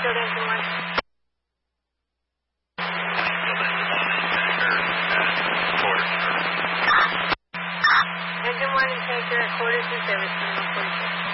Field Engine 1. Engine 1 and tanker at quarters in service, 146.